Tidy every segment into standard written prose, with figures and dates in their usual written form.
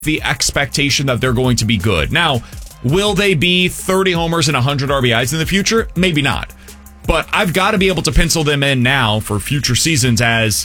the expectation that they're going to be good. Now, will they be 30 homers and 100 RBIs in the future? Maybe not. But I've got to be able to pencil them in now for future seasons as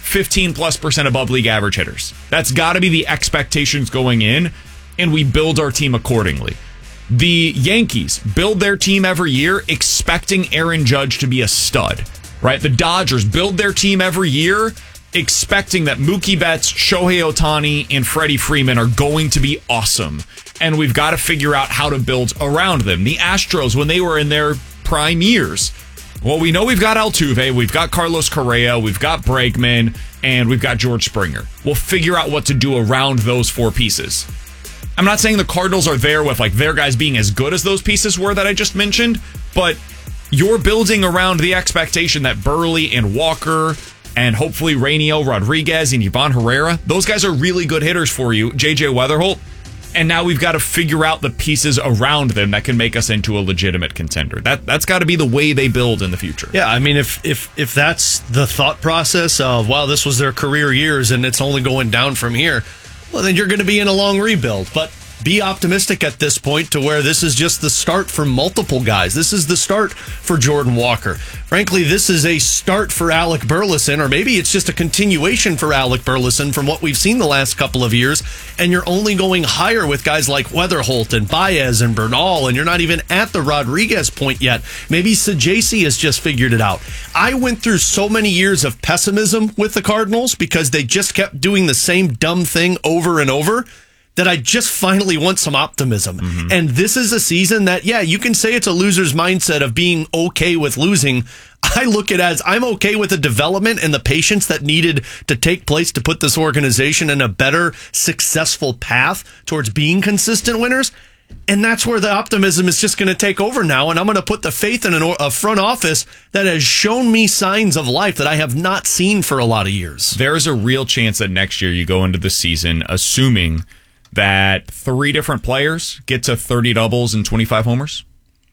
15+% above league average hitters. That's got to be the expectations going in, and we build our team accordingly. The Yankees build their team every year expecting Aaron Judge to be a stud, right? The Dodgers build their team every year expecting that Mookie Betts, Shohei Ohtani, and Freddie Freeman are going to be awesome. And we've got to figure out how to build around them. The Astros, when they were in their prime years, well, we know we've got Altuve, we've got Carlos Correa, we've got Bregman, and we've got George Springer. We'll figure out what to do around those four pieces. I'm not saying the Cardinals are there with like their guys being as good as those pieces were that I just mentioned, but you're building around the expectation that Burley and Walker and hopefully Rainiel Rodriguez and Ivan Herrera, those guys are really good hitters for you, JJ Weatherholt, and now we've got to figure out the pieces around them that can make us into a legitimate contender. That's got to be the way they build in the future. Yeah, I mean, if that's the thought process of, wow, this was their career years and it's only going down from here, well, then you're going to be in a long rebuild. But be optimistic at this point to where this is just the start for multiple guys. This is the start for Jordan Walker. Frankly, this is a start for Alec Burleson, or maybe it's just a continuation for Alec Burleson from what we've seen the last couple of years, and you're only going higher with guys like Weatherholt and Baez and Bernal, and you're not even at the Rodriguez point yet. Maybe Sajaci has just figured it out. I went through so many years of pessimism with the Cardinals because they just kept doing the same dumb thing over and over, that I just finally want some optimism. Mm-hmm. And this is a season that, yeah, you can say it's a loser's mindset of being okay with losing. I look at it as I'm okay with the development and the patience that needed to take place to put this organization in a better, successful path towards being consistent winners. And that's where the optimism is just going to take over now. And I'm going to put the faith in a front office that has shown me signs of life that I have not seen for a lot of years. There's a real chance that next year you go into the season assuming that 3 different players get to 30 doubles and 25 homers?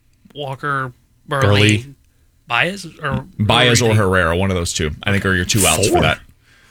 Walker, Burley. Baez or Herrera, one of those two. I think are your 2 outs for that.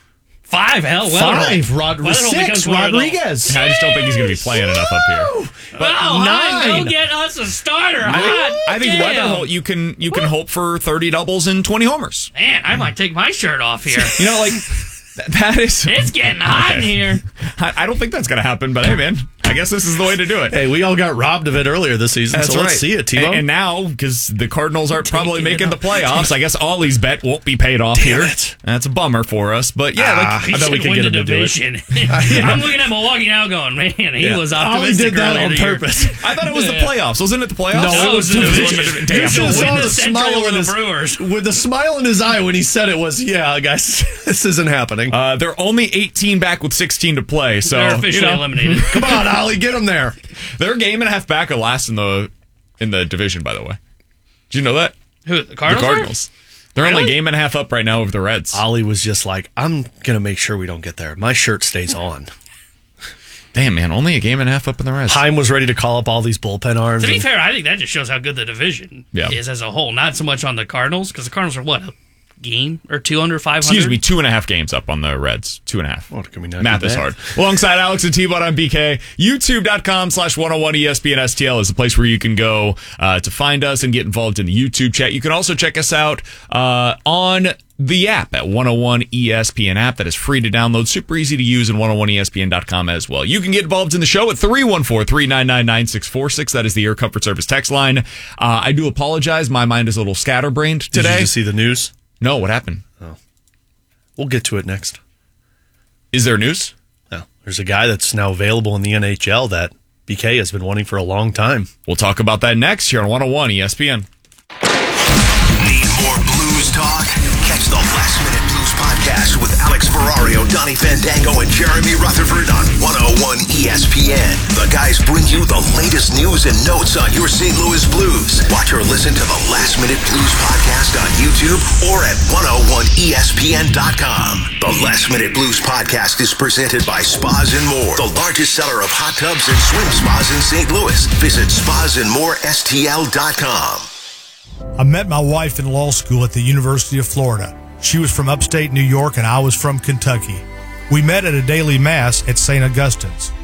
5, hell, 5, 6, Rodriguez. I just don't think he's going to be playing enough up here. But 9. Go get us a starter. I think Weatherholt, you can hope for 30 doubles and 20 homers. Man, I might take my shirt off here. You know, like... That is... It's getting hot in here. I don't think that's going to happen, but hey, man, I guess this is the way to do it. Hey, we all got robbed of it earlier this season, that's so right. Let's see it, T-Bone. And now, because the Cardinals aren't probably making the playoffs, I guess Ollie's bet won't be paid off here. That's a bummer for us, but yeah, I bet we could get him to do it. I'm looking at Milwaukee now going, man, he was optimistic. Ollie did that on purpose. I thought it was the playoffs. Wasn't it the playoffs? No, it was the division. You should have saw the smile in his Brewers. With the smile in his eye when he said it was, yeah, guys, this isn't happening. They're only 18 back with 16 to play, so they're officially eliminated. Come on, Ollie, get them there. They're a game and a half back of last in the division, by the way. Did you know that? Who, the Cardinals? The Cardinals. They're only a game and a half up right now over the Reds. Ollie was just like, I'm going to make sure we don't get there. My shirt stays on. Damn, man, only a game and a half up in the Reds. Heim was ready to call up all these bullpen arms. To be fair, I think that just shows how good the division is as a whole. Not so much on the Cardinals, because the Cardinals are what, a game or 2 under 500? Excuse me, 2.5 games up on the Reds. 2.5. Oh, can we not Math is hard. Alongside Alex and T-Bone on BK, youtube.com/101ESPN STL is the place where you can go to find us and get involved in the YouTube chat. You can also check us out on the app at 101 ESPN app. That is free to download, super easy to use, and 101ESPN.com as well. You can get involved in the show at 314-399-9646. That is the Air Comfort Service text line. I do apologize. My mind is a little scatterbrained today. Did you just see the news? No, what happened? Oh. We'll get to it next. Is there news? No. There's a guy that's now available in the NHL that BK has been wanting for a long time. We'll talk about that next here on 101 ESPN. Need more blues talk? Catch the Last Minute Blues podcast with Alex Ferrario, Donnie Fandango, and Jeremy Rutherford on 101 ESPN. The guys bring you the latest news and notes on your St. Louis Blues. Watch or listen to the Last Minute Blues podcast on YouTube or at 101ESPN.com. The Last Minute Blues podcast is presented by Spas and More, the largest seller of hot tubs and swim spas in St. Louis. Visit spasandmorestl.com. I met my wife in law school at the University of Florida. She was from upstate New York and I was from Kentucky. We met at a daily mass at St. Augustine's.